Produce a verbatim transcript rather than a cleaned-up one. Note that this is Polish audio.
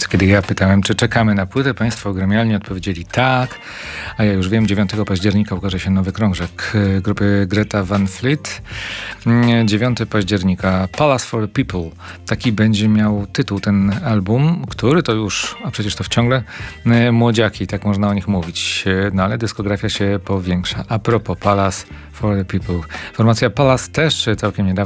Kiedy ja pytałem, czy czekamy na płytę, państwo gremialnie odpowiedzieli tak, a ja już wiem, dziewiątego października ukaże się nowy krążek grupy Greta Van Fleet. dziewiątego października Palace for the People. Taki będzie miał tytuł ten album, który to już, a przecież to wciągle młodziaki, tak można o nich mówić. No ale dyskografia się powiększa. A propos Palace for the People. Formacja Palace też całkiem niedawno